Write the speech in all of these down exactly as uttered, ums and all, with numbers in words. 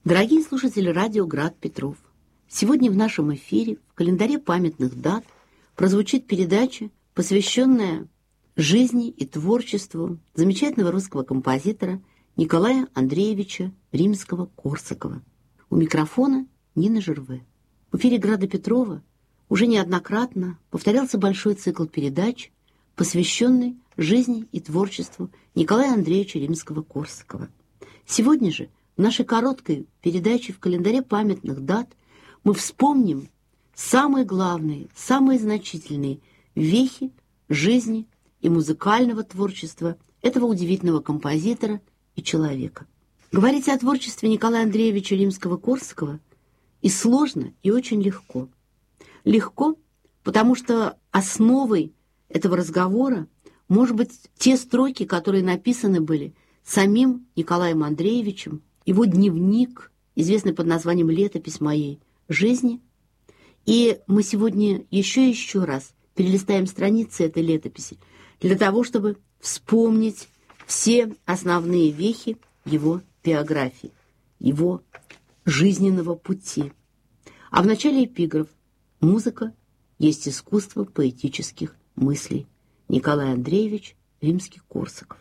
Дорогие слушатели радио «Град Петров», сегодня в нашем эфире в календаре памятных дат прозвучит передача, посвященная жизни и творчеству замечательного русского композитора Николая Андреевича Римского-Корсакова. У микрофона Нина Жерве. В эфире «Града Петрова» уже неоднократно повторялся большой цикл передач, посвященный жизни и творчеству Николая Андреевича Римского-Корсакова. Сегодня же в нашей короткой передаче в календаре памятных дат мы вспомним самые главные, самые значительные вехи жизни и музыкального творчества этого удивительного композитора и человека. Говорить о творчестве Николая Андреевича Римского-Корсакова и сложно, и очень легко. Легко, потому что основой этого разговора, может быть, те строки, которые написаны были самим Николаем Андреевичем, его дневник, известный под названием «Летопись моей жизни». И мы сегодня еще и еще раз перелистаем страницы этой летописи для того, чтобы вспомнить все основные вехи его биографии, его жизненного пути. А в начале эпиграф: «Музыка есть искусство поэтических мыслей». Николай Андреевич Римский-Корсаков.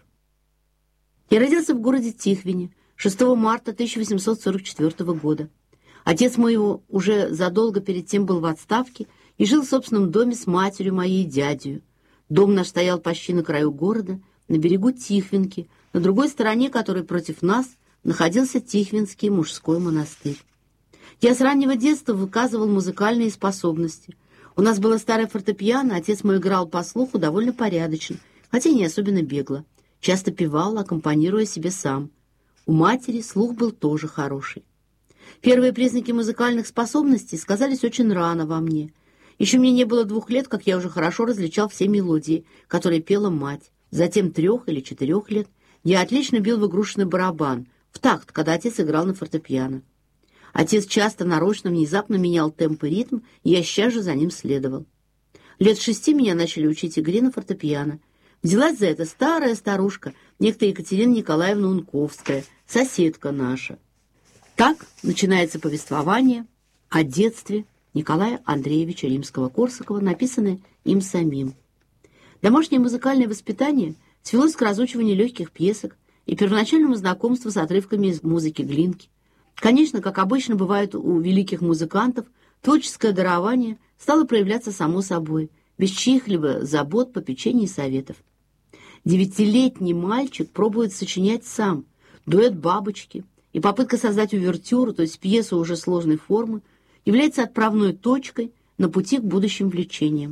Я родился в городе Тихвине шестого марта тысяча восемьсот сорок четвёртого года. Отец моего уже задолго перед тем был в отставке и жил в собственном доме с матерью моей и дядей. Дом наш стоял почти на краю города, на берегу Тихвинки, на другой стороне которой против нас находился Тихвинский мужской монастырь. Я с раннего детства выказывал музыкальные способности. У нас было старое фортепиано, отец мой играл по слуху довольно порядочно, хотя и не особенно бегло. Часто певал, аккомпанируя себе сам. У матери слух был тоже хороший. Первые признаки музыкальных способностей сказались очень рано во мне. Еще мне не было двух лет, как я уже хорошо различал все мелодии, которые пела мать. Затем трех или четырех лет я отлично бил в игрушечный барабан, в такт, когда отец играл на фортепиано. Отец часто нарочно внезапно менял темп и ритм, и я сейчас же за ним следовал. Лет шести меня начали учить игре на фортепиано. Взялась за это старая старушка, некто Екатерина Николаевна Унковская, соседка наша. Так начинается повествование о детстве Николая Андреевича Римского-Корсакова, написанное им самим. Домашнее музыкальное воспитание свелось к разучиванию легких пьесок и первоначальному знакомству с отрывками из музыки Глинки. Конечно, как обычно бывает у великих музыкантов, творческое дарование стало проявляться само собой, без чьих-либо забот, попечений и советов. Девятилетний мальчик пробует сочинять сам дуэт «Бабочки», и попытка создать увертюру, то есть пьесу уже сложной формы, является отправной точкой на пути к будущим влечениям.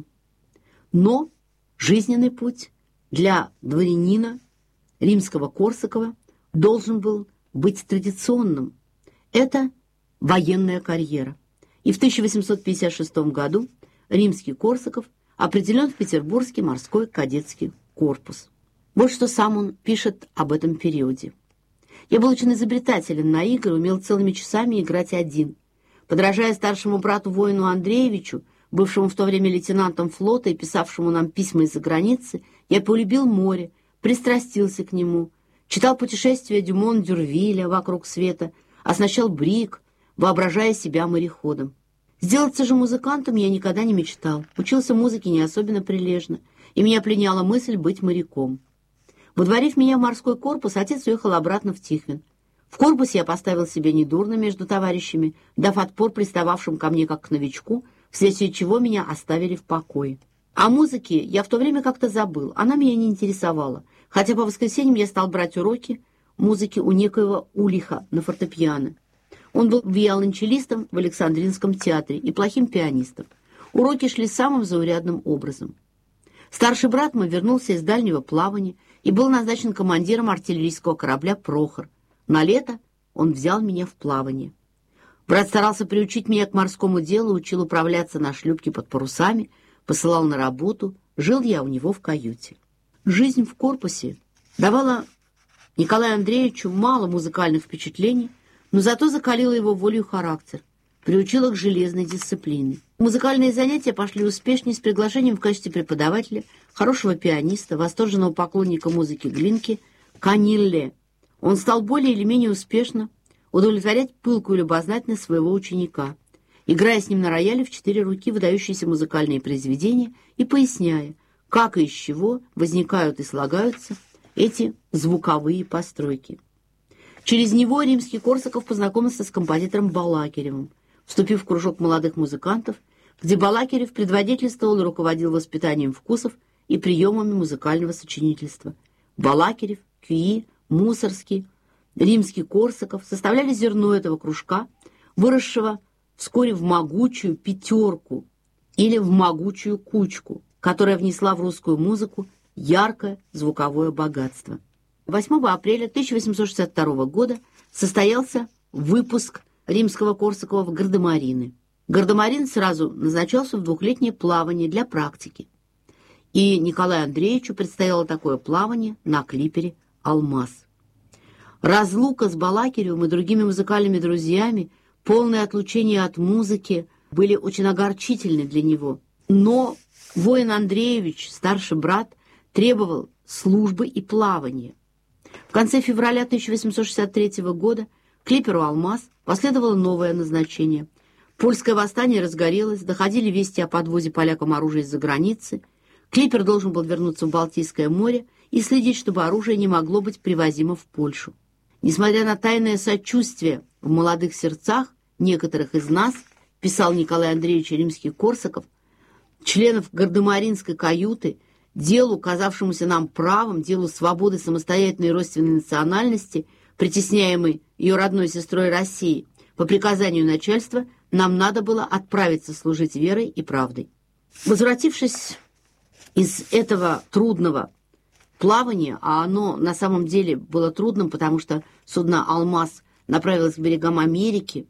Но жизненный путь для дворянина Римского-Корсакова должен был быть традиционным. Это военная карьера. И в тысяча восемьсот пятьдесят шестом году Римский-Корсаков определен в Петербургский морской кадетский корпус. Вот что сам он пишет об этом периоде. «Я был очень изобретателен на игры, умел целыми часами играть один. Подражая старшему брату воину Андреевичу, бывшему в то время лейтенантом флота и писавшему нам письма из-за границы, я полюбил море, пристрастился к нему, читал путешествия Дюмон-Дюрвиля вокруг света, оснащал брик, воображая себя мореходом. Сделаться же музыкантом я никогда не мечтал, учился музыке не особенно прилежно, и меня пленяла мысль быть моряком. Водворив меня в морской корпус, отец уехал обратно в Тихвин. В корпусе я поставил себе недурно между товарищами, дав отпор пристававшим ко мне как к новичку, вследствие чего меня оставили в покое. О музыке я в то время как-то забыл, она меня не интересовала, хотя по воскресеньям я стал брать уроки музыки у некоего Улиха на фортепиано. Он был виолончелистом в Александринском театре и плохим пианистом. Уроки шли самым заурядным образом. Старший брат мой вернулся из дальнего плавания и был назначен командиром артиллерийского корабля «Прохор». На лето он взял меня в плавание. Брат старался приучить меня к морскому делу, учил управляться на шлюпке под парусами, посылал на работу, жил я у него в каюте. Жизнь в корпусе давала Николаю Андреевичу мало музыкальных впечатлений, но зато закалила его волю и характер, приучила к железной дисциплине. Музыкальные занятия пошли успешнее с приглашением в качестве преподавателя хорошего пианиста, восторженного поклонника музыки Глинки Канилле. Он стал более или менее успешно удовлетворять пылкую любознательность своего ученика, играя с ним на рояле в четыре руки выдающиеся музыкальные произведения и поясняя, как и из чего возникают и слагаются эти звуковые постройки. Через него Римский-Корсаков познакомился с композитором Балакиревым, вступив в кружок молодых музыкантов, где Балакирев предводительствовал и руководил воспитанием вкусов и приемами музыкального сочинительства. Балакирев, Кюи, Мусорский, Римский-Корсаков составляли зерно этого кружка, выросшего вскоре в могучую пятерку или в могучую кучку, которая внесла в русскую музыку яркое звуковое богатство. восьмого апреля тысяча восемьсот шестьдесят второго года состоялся выпуск Римского-Корсакова в Гардемарины. Гардемарин сразу назначался в двухлетнее плавание для практики. И Николаю Андреевичу предстояло такое плавание на клипере «Алмаз». Разлука с Балакиревым и другими музыкальными друзьями, полное отлучение от музыки, были очень огорчительны для него. Но воин Андреевич, старший брат, требовал службы и плавания. В конце февраля тысяча восемьсот шестьдесят третьего года клиперу «Алмаз» последовало новое назначение. Польское восстание разгорелось, доходили вести о подвозе полякам оружия из-за границы. Клипер должен был вернуться в Балтийское море и следить, чтобы оружие не могло быть привозимо в Польшу. Несмотря на тайное сочувствие в молодых сердцах некоторых из нас, писал Николай Андреевич Римский-Корсаков, членов Гардемаринской каюты, делу, казавшемуся нам правом, делу свободы самостоятельной и родственной национальности, притесняемой ее родной сестрой России, по приказанию начальства нам надо было отправиться служить верой и правдой. Возвратившись из этого трудного плавания, а оно на самом деле было трудным, потому что судно «Алмаз» направилось к берегам Америки,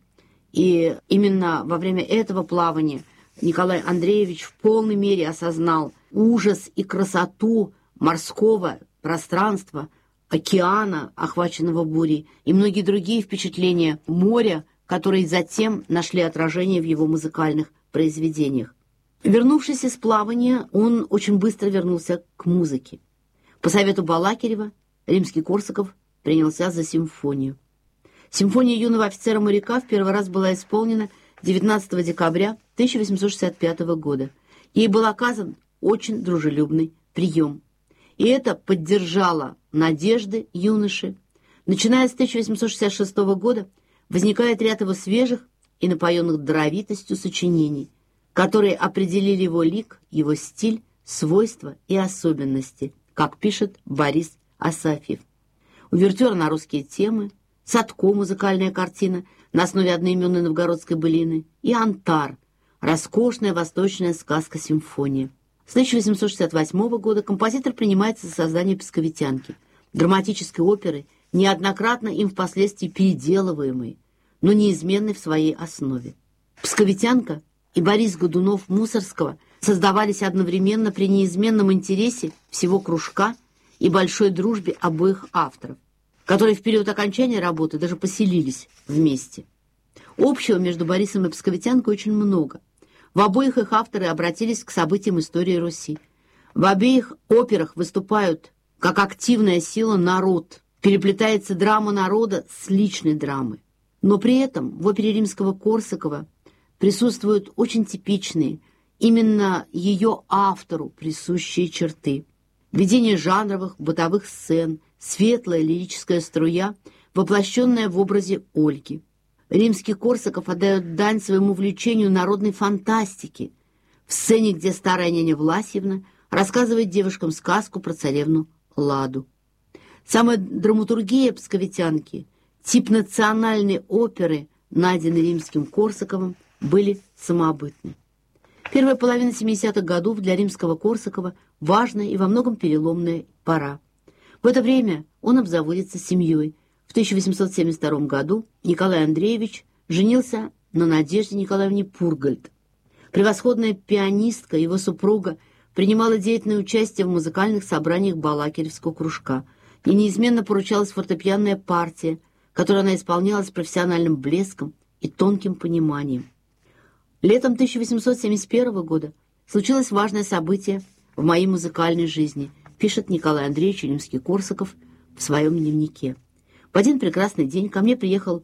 и именно во время этого плавания Николай Андреевич в полной мере осознал ужас и красоту морского пространства, океана, охваченного бурей, и многие другие впечатления моря, которые затем нашли отражение в его музыкальных произведениях. Вернувшись из плавания, он очень быстро вернулся к музыке. По совету Балакирева Римский-Корсаков принялся за симфонию. Симфония юного офицера-моряка в первый раз была исполнена девятнадцатого декабря тысяча восемьсот шестьдесят пятого года. Ей был оказан очень дружелюбный прием. И это поддержало надежды юноши. Начиная с тысяча восемьсот шестьдесят шестого года возникает ряд его свежих и напоенных даровитостью сочинений, которые определили его лик, его стиль, свойства и особенности, как пишет Борис Асафьев. Увертюра на русские темы, Садко, музыкальная картина на основе одноименной новгородской былины, и Антар, роскошная восточная сказка-симфония. С тысяча восемьсот шестьдесят восьмого года композитор принимается за создание «Псковитянки», драматической оперы, неоднократно им впоследствии переделываемой, но неизменной в своей основе. «Псковитянка» и Борис Годунов Мусорского создавались одновременно при неизменном интересе всего кружка и большой дружбе обоих авторов, которые в период окончания работы даже поселились вместе. Общего между Борисом и Псковитянкой очень много. В обоих их авторы обратились к событиям истории Руси. В обеих операх выступают как активная сила народ, переплетается драма народа с личной драмой. Но при этом в опере Римского-Корсакова присутствуют очень типичные, именно ее автору присущие черты. Введение жанровых, бытовых сцен, светлая лирическая струя, воплощенная в образе Ольги. Римский-Корсаков отдает дань своему влечению народной фантастики в сцене, где старая няня Власьевна рассказывает девушкам сказку про царевну Ладу. Самая драматургия «Псковитянки», тип национальной оперы, найденной Римским-Корсаковым, были самобытны. Первая половина семидесятых годов для Римского-Корсакова важная и во многом переломная пора. В это время он обзаводится семьей. В тысяча восемьсот семьдесят втором году Николай Андреевич женился на Надежде Николаевне Пургальд. Превосходная пианистка, его супруга, принимала деятельное участие в музыкальных собраниях Балакиревского кружка, и неизменно поручалась фортепианная партия, которую она исполняла с профессиональным блеском и тонким пониманием. Летом тысяча восемьсот семьдесят первого года случилось важное событие в моей музыкальной жизни, пишет Николай Андреевич Римский-Корсаков в своем дневнике. В один прекрасный день ко мне приехал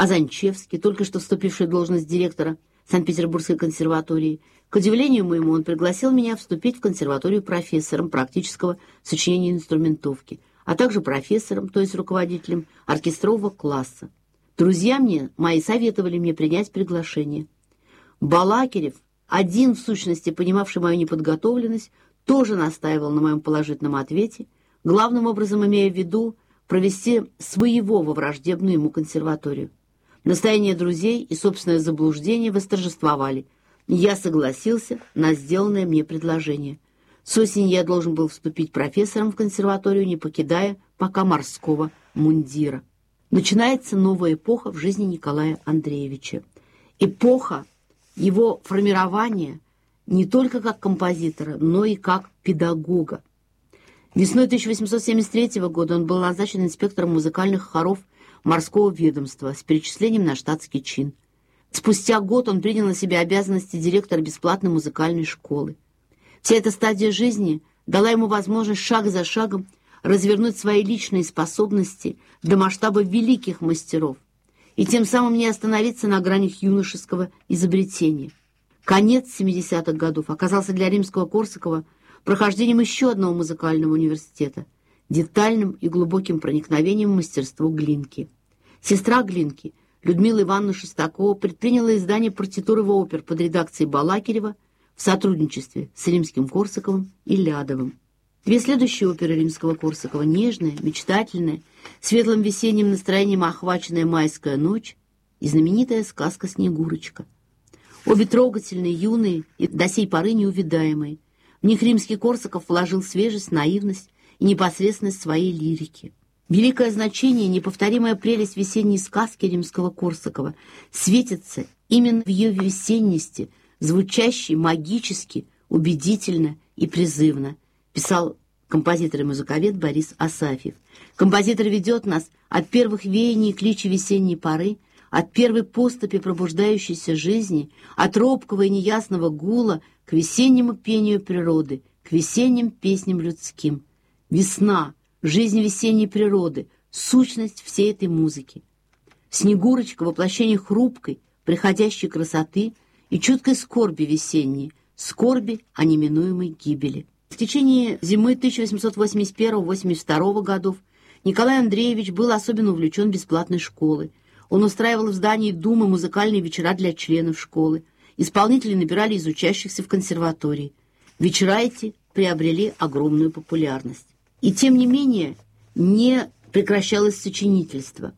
Азанчевский, только что вступивший в должность директора Санкт-Петербургской консерватории. К удивлению моему, он пригласил меня вступить в консерваторию профессором практического сочинения инструментовки, а также профессором, то есть руководителем оркестрового класса. Друзья мне мои советовали мне принять приглашение. Балакирев, один в сущности понимавший мою неподготовленность, тоже настаивал на моем положительном ответе, главным образом имея в виду провести своего во враждебную ему консерваторию. Настояние друзей и собственное заблуждение восторжествовали. Я согласился на сделанное мне предложение. С осени я должен был вступить профессором в консерваторию, не покидая пока морского мундира. Начинается новая эпоха в жизни Николая Андреевича. Эпоха его формирования не только как композитора, но и как педагога. Весной тысяча восемьсот семьдесят третьего года он был назначен инспектором музыкальных хоров морского ведомства с перечислением на штатский чин. Спустя год он принял на себя обязанности директора бесплатной музыкальной школы. Вся эта стадия жизни дала ему возможность шаг за шагом развернуть свои личные способности до масштаба великих мастеров и тем самым не остановиться на гранях юношеского изобретения. Конец семидесятых годов оказался для Римского-Корсакова прохождением еще одного музыкального университета, детальным и глубоким проникновением в мастерство Глинки. Сестра Глинки, Людмила Ивановна Шестакова, предприняла издание партитуры его опер под редакцией Балакирева в сотрудничестве с Римским-Корсаковым и Лядовым. Две следующие оперы Римского-Корсакова, нежная, мечтательная, светлым весенним настроением охваченная «Майская ночь» и знаменитая сказка «Снегурочка». Обе трогательные, юные и до сей поры неувидаемые. В них Римский-Корсаков вложил свежесть, наивность и непосредственность своей лирики. Великое значение, неповторимая прелесть весенней сказки Римского-Корсакова светится именно в ее весенности, звучащей магически, убедительно и призывно, писал композитор и музыковед Борис Асафьев. Композитор ведет нас от первых веяний кличи весенней поры, от первой поступи пробуждающейся жизни, от робкого и неясного гула к весеннему пению природы, к весенним песням людским. Весна, жизнь весенней природы, сущность всей этой музыки. Снегурочка — воплощение хрупкой, приходящей красоты и чуткой скорби весенней, скорби о неминуемой гибели. В течение зимы тысяча восемьсот восемьдесят первого — восемьдесят второго годов Николай Андреевич был особенно увлечен бесплатной школой. Он устраивал в здании Думы музыкальные вечера для членов школы. Исполнители набирали из учащихся в консерватории. Вечера эти приобрели огромную популярность. И тем не менее не прекращалось сочинительство.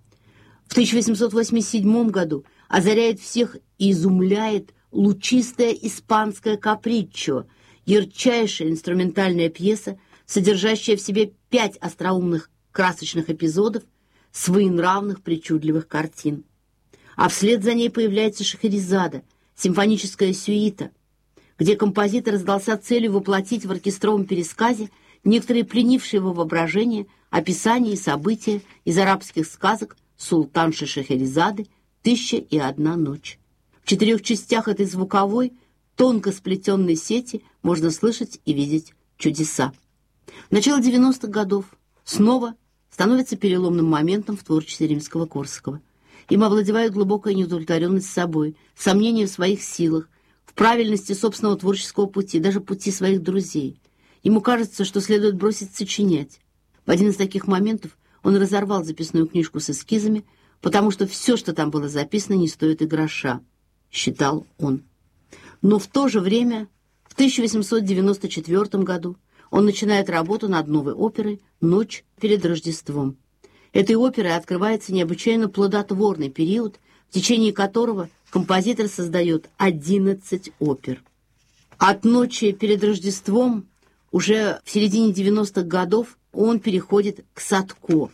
В тысяча восемьсот восемьдесят седьмом году озаряет всех и изумляет лучистая испанская каприччо, ярчайшая инструментальная пьеса, содержащая в себе пять остроумных красочных эпизодов, своенравных причудливых картин. А вслед за ней появляется Шахерезада, симфоническая сюита, где композитор задался целью воплотить в оркестровом пересказе некоторые пленившие его воображение описания и события из арабских сказок султанши Шахерезады «Тысяча и одна ночь». В четырех частях этой звуковой, тонко сплетенной сети можно слышать и видеть чудеса. Начало девяностых годов снова становится переломным моментом в творчестве Римского-Корсакова. Им овладевает глубокая неудовлетворенность собой, сомнение в своих силах, в правильности собственного творческого пути, даже пути своих друзей. Ему кажется, что следует бросить сочинять. В один из таких моментов он разорвал записную книжку с эскизами, потому что все, что там было записано, не стоит и гроша, считал он. Но в то же время, в тысяча восемьсот девяносто четвёртом году, он начинает работу над новой оперой «Ночь перед Рождеством». Этой оперой открывается необычайно плодотворный период, в течение которого композитор создает одиннадцать опер. От «Ночи перед Рождеством» уже в середине девяностых годов он переходит к «Садко».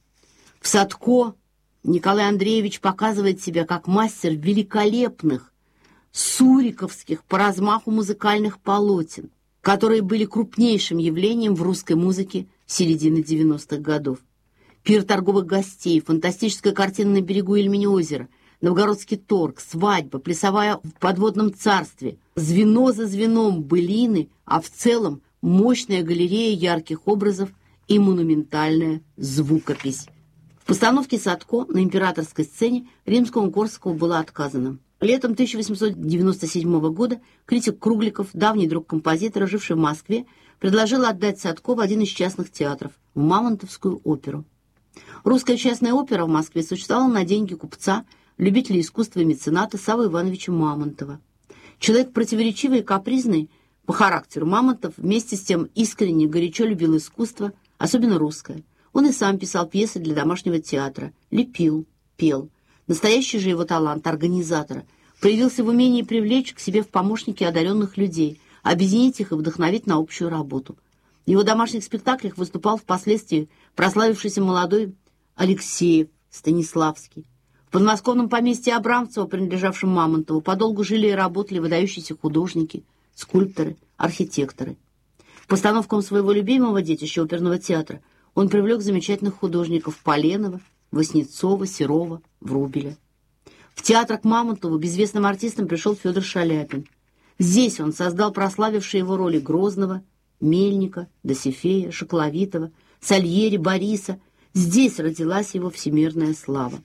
В «Садко» Николай Андреевич показывает себя как мастер великолепных, суриковских по размаху музыкальных полотен, которые были крупнейшим явлением в русской музыке середины девяностых годов. «Пир торговых гостей», фантастическая картина «На берегу Ильмени-озера», «Новгородский торг», «Свадьба», «Плясовая в подводном царстве», звено за звеном былины, а в целом мощная галерея ярких образов и монументальная звукопись. постановке Садко на императорской сцене римскому Корсакову было отказано. Летом тысяча восемьсот девяносто седьмого года критик Кругликов, давний друг композитора, живший в Москве, предложил отдать Садко в один из частных театров, в Мамонтовскую оперу. Русская частная опера в Москве существовала на деньги купца, любителя искусства и мецената Саввы Ивановича Мамонтова. Человек противоречивый и капризный по характеру, Мамонтов вместе с тем искренне, горячо любил искусство, особенно русское. Он и сам писал пьесы для домашнего театра, лепил, пел. Настоящий же его талант организатора проявился в умении привлечь к себе в помощники одаренных людей, объединить их и вдохновить на общую работу. В его домашних спектаклях выступал впоследствии прославившийся молодой Алексеев Станиславский. В подмосковном поместье Абрамцева, принадлежавшем Мамонтову, подолгу жили и работали выдающиеся художники, скульпторы, архитекторы. К постановкам своего любимого детища оперного театра он привлек замечательных художников Поленова, Васнецова, Серова, Врубеля. В театр к Мамонтову безвестным артистом пришел Федор Шаляпин. Здесь он создал прославившие его роли Грозного, Мельника, Досифея, Шокловитова, Сальери, Бориса. Здесь родилась его всемирная слава.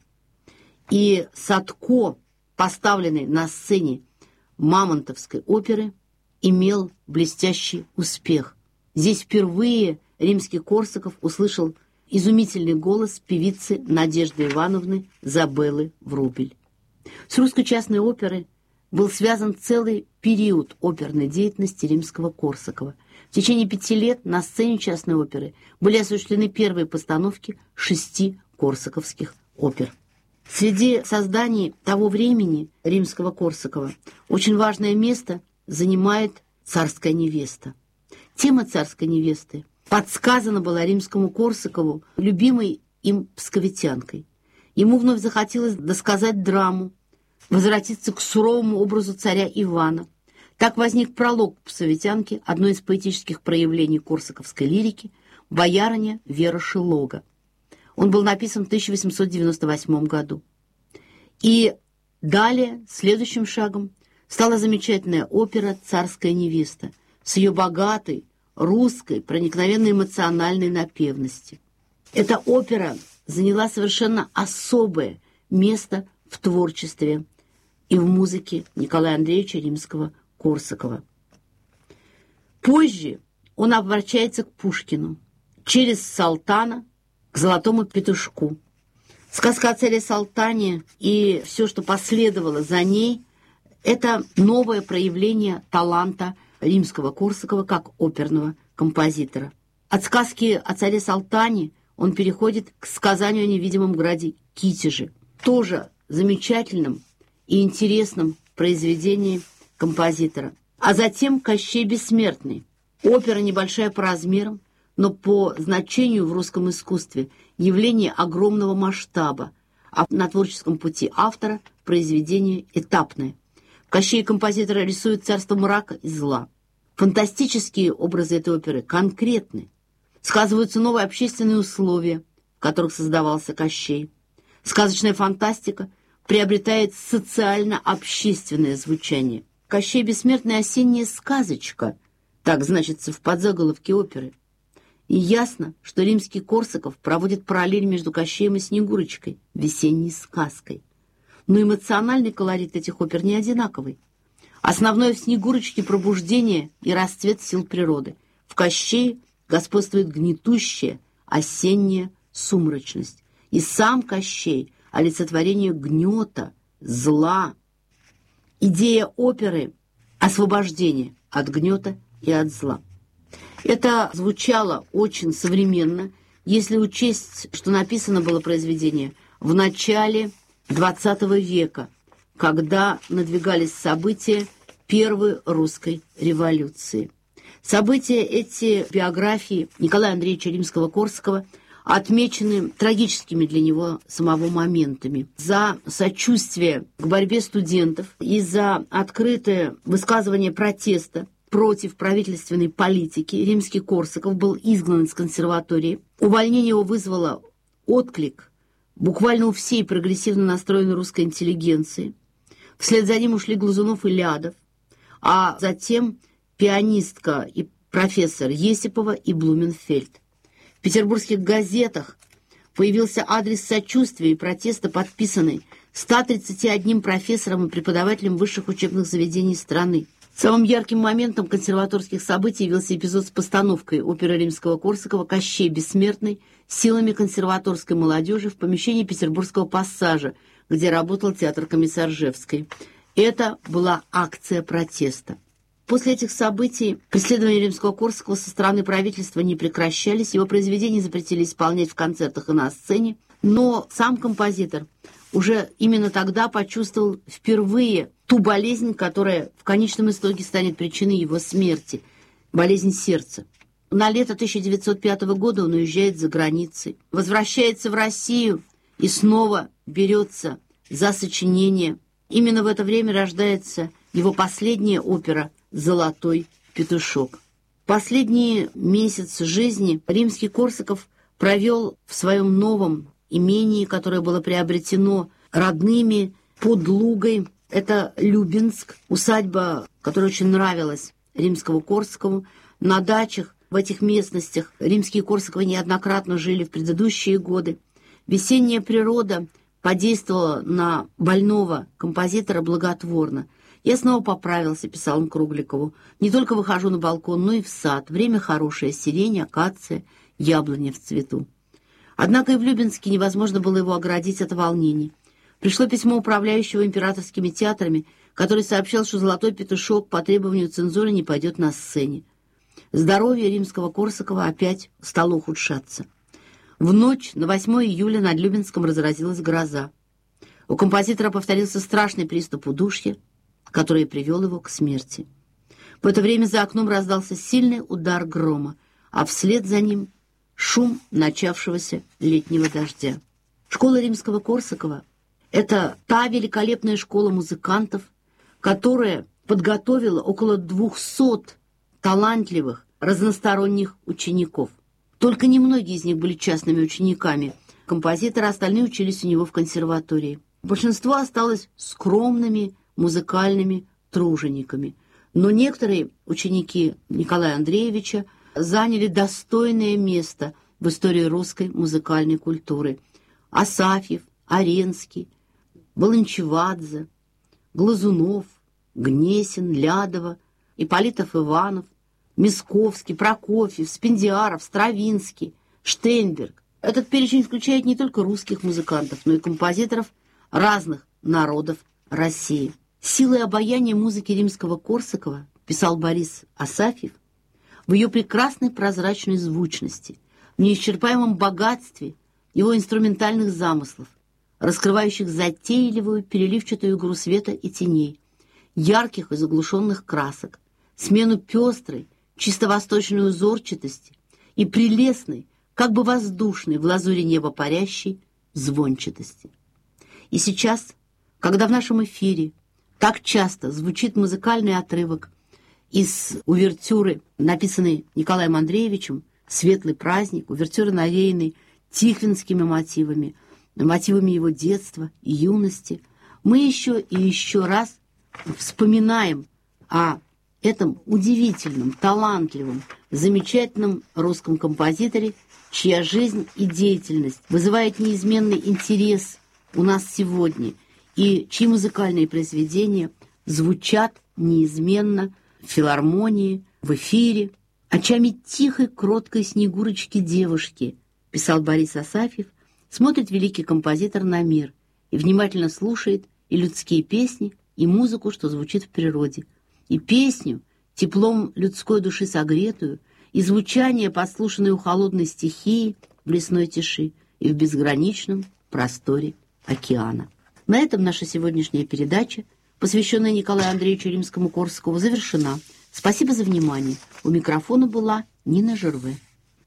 И Садко, поставленный на сцене Мамонтовской оперы, имел блестящий успех. Здесь впервые римский Корсаков услышал изумительный голос певицы Надежды Ивановны Забеллы Врубель. С русской частной оперой был связан целый период оперной деятельности римского Корсакова. В течение пяти лет на сцене частной оперы были осуществлены первые постановки шести корсаковских опер. Среди созданий того времени римского Корсакова очень важное место занимает «Царская невеста». Тема «Царской невесты» подсказана была римскому Корсакову любимой им псковитянкой. Ему вновь захотелось досказать драму, возвратиться к суровому образу царя Ивана. Так возник пролог псковитянки, одно из поэтических проявлений корсаковской лирики, «Боярыня Вера Шилога». Он был написан в тысяча восемьсот девяносто восьмом году. И далее, следующим шагом, стала замечательная опера «Царская невеста» с ее богатой, русской, проникновенной эмоциональной напевности. Эта опера заняла совершенно особое место в творчестве и в музыке Николая Андреевича Римского-Корсакова. Позже он обращается к Пушкину через Салтана к Золотому петушку. Сказка о царе Салтане и все, что последовало за ней, это новое проявление таланта римского Корсакова как оперного композитора. От сказки о царе Салтане он переходит к сказанию о невидимом граде Китеже, тоже замечательном и интересном произведении композитора. А затем «Кощей Бессмертный». Опера небольшая по размерам, но по значению в русском искусстве явление огромного масштаба, а на творческом пути автора произведение этапное. В «Кощее» композитора рисует царство мрака и зла. Фантастические образы этой оперы конкретны. Сказываются новые общественные условия, в которых создавался Кощей. Сказочная фантастика приобретает социально-общественное звучание. «Кощей Бессмертный» — осенняя сказочка, так значится в подзаголовке оперы. И ясно, что римский Корсаков проводит параллель между Кощеем и Снегурочкой, весенней сказкой. Но эмоциональный колорит этих опер не одинаковый. Основное в Снегурочке — пробуждение и расцвет сил природы. В Кощее господствует гнетущая осенняя сумрачность. И сам Кощей — олицетворение гнета, зла. Идея оперы — освобождение от гнета и от зла. Это звучало очень современно, если учесть, что написано было произведение в начале двадцатого века, когда надвигались события Первой русской революции. События эти биографии Николая Андреевича Римского-Корсакова отмечены трагическими для него самого моментами. За сочувствие к борьбе студентов и за открытое высказывание протеста против правительственной политики римский Корсаков был изгнан из консерватории. Увольнение его вызвало отклик буквально у всей прогрессивно настроенной русской интеллигенции. Вслед за ним ушли Глазунов и Лядов, а затем пианистка и профессор Есипова и Блуменфельд. В петербургских газетах появился адрес сочувствия и протеста, подписанный ста тридцатью одним профессором и преподавателем высших учебных заведений страны. Самым ярким моментом консерваторских событий явился эпизод с постановкой оперы Римского-Корсакова «Кощей Бессмертный» силами консерваторской молодежи в помещении Петербургского пассажа, где работал театр Комиссаржевской. Это была акция протеста. После этих событий преследования Римского-Корсакова со стороны правительства не прекращались, его произведения запретили исполнять в концертах и на сцене, но сам композитор уже именно тогда почувствовал впервые ту болезнь, которая в конечном итоге станет причиной его смерти – болезнь сердца. На лето тысяча девятьсот пятого года он уезжает за границей, возвращается в Россию и снова берется за сочинение. Именно в это время рождается его последняя опера «Золотой петушок». Последние месяцы жизни Римский-Корсаков провел в своем новом имении, которое было приобретено родными под Лугой. Это Любинск, усадьба, которая очень нравилась Римскому-Корсакову. На дачах в этих местностях римские Корсаковы неоднократно жили в предыдущие годы. Весенняя природа подействовала на больного композитора благотворно. «Я снова поправился», — писал он Кругликову. «Не только выхожу на балкон, но и в сад. Время хорошее, сирень, акация, яблоня в цвету». Однако и в Любинске невозможно было его оградить от волнений. Пришло письмо управляющего императорскими театрами, который сообщал, что «Золотой петушок» по требованию цензуры не пойдет на сцене. Здоровье Римского-Корсакова опять стало ухудшаться. В ночь на восьмое июля над Любинском разразилась гроза. У композитора повторился страшный приступ удушья, который привел его к смерти. В это время за окном раздался сильный удар грома, а вслед за ним шум начавшегося летнего дождя. Школа Римского-Корсакова — это та великолепная школа музыкантов, которая подготовила около двухсот талантливых, разносторонних учеников. Только немногие из них были частными учениками композитора, остальные учились у него в консерватории. Большинство осталось скромными музыкальными тружениками. Но некоторые ученики Николая Андреевича заняли достойное место в истории русской музыкальной культуры. Асафьев, Аренский, Баланчевадзе, Глазунов, Гнесин, Лядова, Ипполитов Иванов, Мисковский, Прокофьев, Спендиаров, Стравинский, Штейнберг. Этот перечень включает не только русских музыкантов, но и композиторов разных народов России. Силой обаяния музыки Римского-Корсакова, писал Борис Асафьев, в ее прекрасной прозрачной звучности, в неисчерпаемом богатстве его инструментальных замыслов, раскрывающих затейливую переливчатую игру света и теней, ярких и заглушенных красок, смену пестрой, чисто восточной узорчатости и прелестной, как бы воздушной в лазуре неба парящей звончатости. И сейчас, когда в нашем эфире так часто звучит музыкальный отрывок из увертюры, написанной Николаем Андреевичем, «Светлый праздник», увертюры, навеянной тихвинскими мотивами, мотивами его детства и юности, мы еще и еще раз вспоминаем о этом удивительном, талантливом, замечательном русском композиторе, чья жизнь и деятельность вызывает неизменный интерес у нас сегодня, и чьи музыкальные произведения звучат неизменно в филармонии, в эфире. «Очами тихой, кроткой Снегурочки-девушки», писал Борис Асафьев, смотрит великий композитор на мир и внимательно слушает и людские песни, и музыку, что звучит в природе, и песню, теплом людской души согретую, и звучание, подслушанное у холодной стихии в лесной тиши и в безграничном просторе океана. На этом наша сегодняшняя передача, посвященная Николаю Андреевичу Римскому-Корсакову, завершена. Спасибо за внимание. У микрофона была Нина Жерве.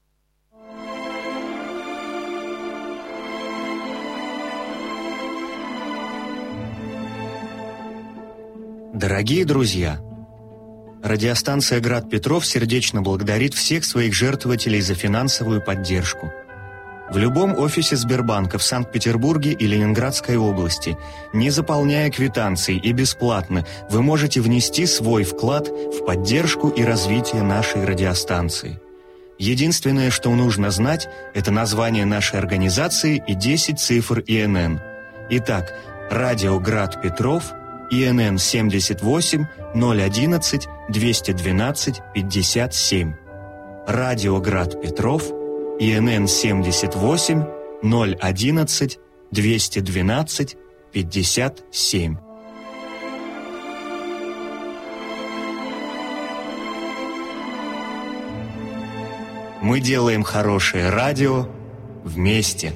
Дорогие друзья, радиостанция «Град Петров» сердечно благодарит всех своих жертвователей за финансовую поддержку. В любом офисе Сбербанка в Санкт-Петербурге и Ленинградской области, не заполняя квитанции и бесплатно, вы можете внести свой вклад в поддержку и развитие нашей радиостанции. Единственное, что нужно знать, это название нашей организации и десять цифр И Н Н. Итак, Радио Град Петров, И Н Н семьдесят восемь ноль одиннадцать двести двенадцать пятьдесят семь. Радио Град Петров, И Н Н семьдесят восемь ноль одиннадцать двести двенадцать пятьдесят семь. Мы делаем хорошее радио вместе.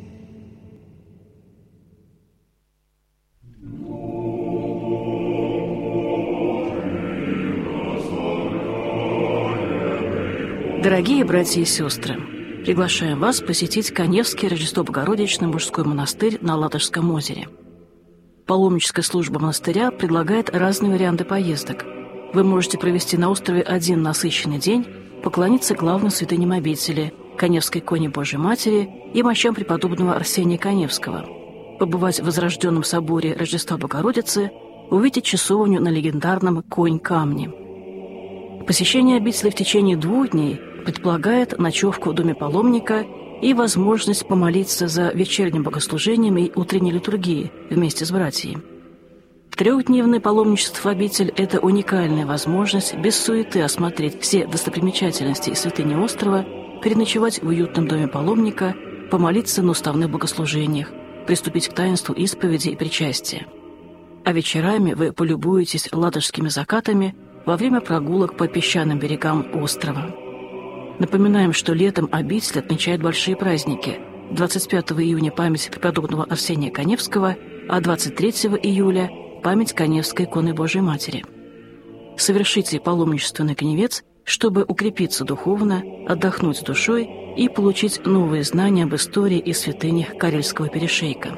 Дорогие братья и сестры, приглашаем вас посетить Каневский Рождество-Богородичный мужской монастырь на Ладожском озере. Паломническая служба монастыря предлагает разные варианты поездок. Вы можете провести на острове один насыщенный день, поклониться главным святыням обители – Каневской иконе Божией Матери и мощам преподобного Арсения Каневского, побывать в Возрожденном соборе Рождества Богородицы, увидеть часовню на легендарном Конь-камне. Посещение обители в течение двух дней предполагает ночевку в доме паломника и возможность помолиться за вечерним богослужением и утренней литургией вместе с братьями. Трехдневное паломничество в обитель – это уникальная возможность без суеты осмотреть все достопримечательности и святыни острова, переночевать в уютном доме паломника, помолиться на уставных богослужениях, приступить к таинству исповеди и причастия. А вечерами вы полюбуетесь ладожскими закатами во время прогулок по песчаным берегам острова. Напоминаем, что летом обитель отмечает большие праздники. двадцать пятого июня – память преподобного Арсения Каневского, а двадцать третьего июля – память Каневской иконы Божией Матери. Совершите паломничество на Каневец, чтобы укрепиться духовно, отдохнуть душой и получить новые знания об истории и святынях Карельского перешейка.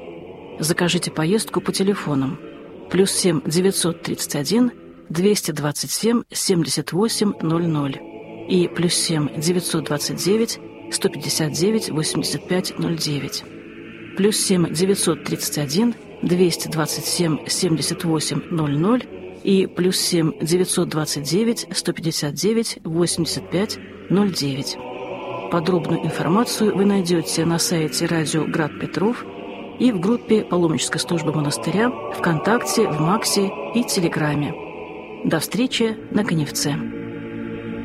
Закажите поездку по телефонам плюс семь девятьсот тридцать один двести двадцать семь семьдесят восемь ноль ноль и плюс семь девятьсот двадцать девять сто пятьдесят девять восемьдесят пять ноль девять, плюс семь девятьсот тридцать один двести двадцать семь семьдесят восемь ноль ноль и плюс семь девятьсот двадцать девять сто пятьдесят девять восемьдесят пять ноль девять. Подробную информацию вы найдете на сайте радио Град Петров и в группе паломнической службы монастыря ВКонтакте, в Максе и Телеграме. До встречи на Каневце.